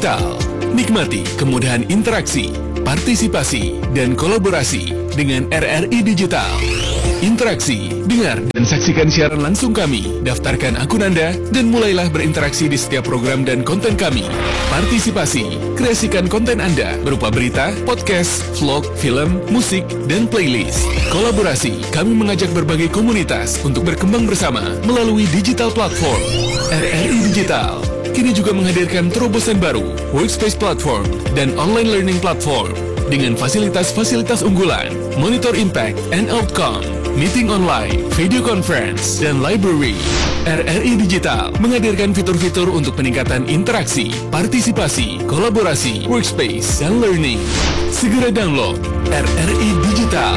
Digital. Nikmati kemudahan interaksi, partisipasi, dan kolaborasi dengan RRI Digital. Interaksi, dengar dan saksikan siaran langsung kami. Daftarkan akun Anda dan mulailah berinteraksi di setiap program dan konten kami. Partisipasi, kreasikan konten Anda berupa berita, podcast, vlog, film, musik, dan playlist. Kolaborasi, kami mengajak berbagai komunitas untuk berkembang bersama melalui digital platform. RRI Digital kini juga menghadirkan terobosan baru, workspace platform, dan online learning platform dengan fasilitas-fasilitas unggulan, monitor impact and outcome, meeting online, video conference, dan library. RRI Digital menghadirkan fitur-fitur untuk peningkatan interaksi, partisipasi, kolaborasi, workspace, dan learning. Segera download RRI Digital.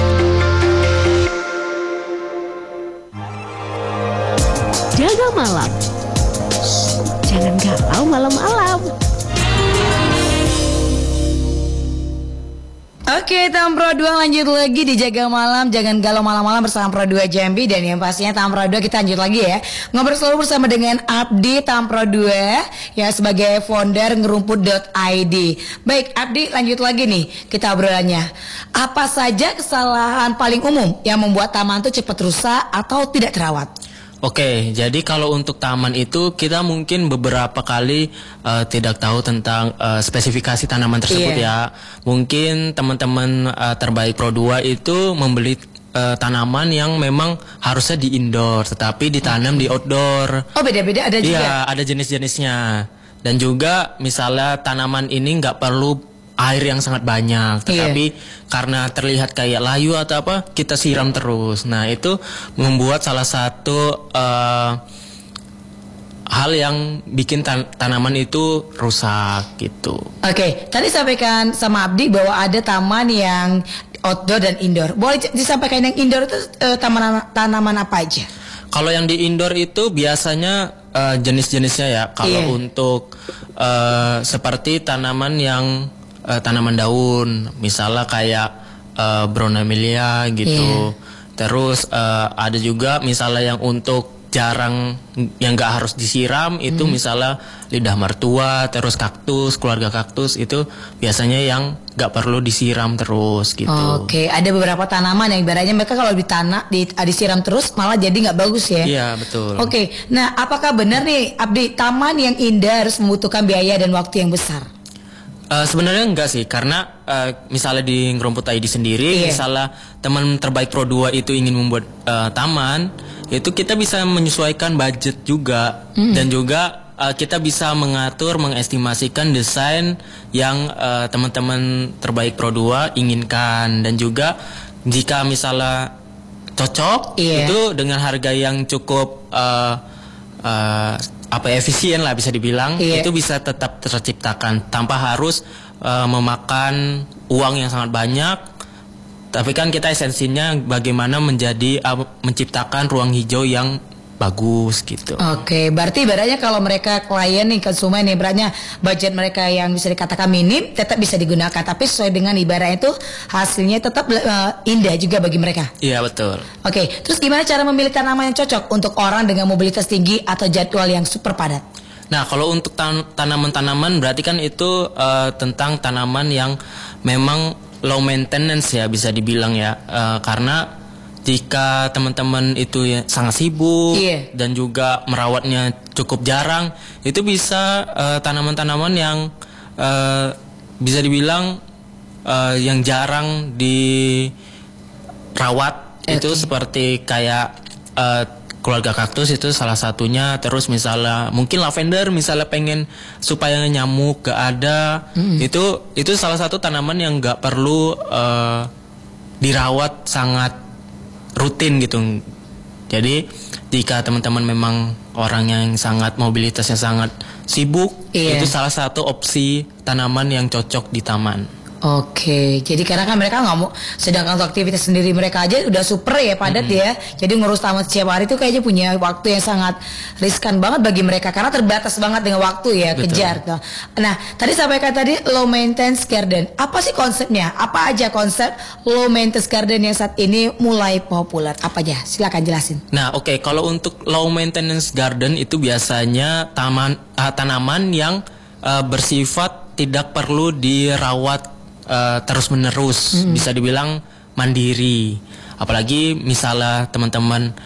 Jaga malam. Jangan galau malam-malam. Oke, Tampro 2 lanjut lagi di Jaga Malam. Jangan galau malam-malam bersama Pro 2 Jambi. Dan yang pastinya Tampro 2 kita lanjut lagi ya. Ngobrol selalu bersama dengan Abdi Tampro 2 ya, sebagai founder ngerumput.id. Baik Abdi, lanjut lagi nih kita obrolannya. Apa saja kesalahan paling umum yang membuat taman itu cepat rusak atau tidak terawat? Oke, jadi kalau untuk taman itu kita mungkin beberapa kali tidak tahu tentang spesifikasi tanaman tersebut ya. Mungkin teman-teman terbaik Pro 2 itu membeli tanaman yang memang harusnya di indoor tetapi ditanam di outdoor. Oh, beda-beda ada juga? Iya, ada jenis-jenisnya. Dan juga misalnya tanaman ini nggak perlu air yang sangat banyak, tetapi karena terlihat kayak layu atau apa, kita siram terus. Nah, itu membuat salah satu hal yang bikin tanaman itu rusak gitu. Oke, tadi sampaikan sama Abdi bahwa ada taman yang outdoor dan indoor. Boleh disampaikan yang indoor itu tanaman apa aja? Kalau yang di indoor itu biasanya jenis-jenisnya ya. Kalau untuk seperti tanaman yang tanaman daun, misalnya kayak Brown Amelia gitu. Terus ada juga misalnya yang untuk jarang, yang nggak harus disiram itu misalnya lidah mertua, terus kaktus, keluarga kaktus itu biasanya yang nggak perlu disiram terus gitu. Oke, ada beberapa tanaman yang ibaratnya mereka kalau disiram terus malah jadi nggak bagus ya. Iya betul. Oke, nah apakah benar nih Abdi, taman yang indah harus membutuhkan biaya dan waktu yang besar? Sebenarnya enggak sih, karena misalnya di Ngerumput ID sendiri, misalnya teman terbaik Pro 2 itu ingin membuat taman, itu kita bisa menyesuaikan budget juga, dan juga kita bisa mengatur, mengestimasikan desain yang teman-teman terbaik Pro 2 inginkan, dan juga jika misalnya cocok, itu dengan harga yang cukup efisien lah bisa dibilang, itu bisa tetap terciptakan tanpa harus memakan uang yang sangat banyak. Tapi kan kita esensinya bagaimana menciptakan ruang hijau yang bagus gitu. Oke, berarti ibaratnya kalau mereka klien nih, konsumen nih, ibaratnya budget mereka yang bisa dikatakan minim tetap bisa digunakan, tapi sesuai dengan ibaratnya itu hasilnya tetap indah juga bagi mereka. Iya betul. Oke, terus gimana cara memilih tanaman yang cocok untuk orang dengan mobilitas tinggi atau jadwal yang super padat? Nah, kalau untuk tanaman-tanaman berarti kan itu tentang tanaman yang memang low maintenance ya, bisa dibilang ya, karena jika teman-teman itu sangat sibuk dan juga merawatnya cukup jarang, itu bisa tanaman-tanaman yang bisa dibilang yang jarang dirawat. Itu seperti kayak keluarga kaktus itu salah satunya. Terus misalnya mungkin lavender, misalnya pengen supaya nyamuk gak ada, itu salah satu tanaman yang gak perlu dirawat sangat rutin gitu. Jadi jika teman-teman memang orang yang sangat mobilitasnya sangat sibuk, itu salah satu opsi tanaman yang cocok di taman. Oke, jadi karena kan mereka nggak mau, sedangkan untuk aktivitas sendiri mereka aja udah super ya, padat ya. Jadi ngurus taman setiap hari itu kayaknya punya waktu yang sangat riskan banget bagi mereka karena terbatas banget dengan waktu ya. Betul. Kejar. Nah, tadi sampaikan tadi low maintenance garden. Apa sih konsepnya? Apa aja konsep low maintenance garden yang saat ini mulai populer? Apa aja? Silakan jelasin. Nah, kalau untuk low maintenance garden itu biasanya tanaman yang bersifat tidak perlu dirawat terus-menerus, bisa dibilang mandiri. Apalagi misalnya teman-teman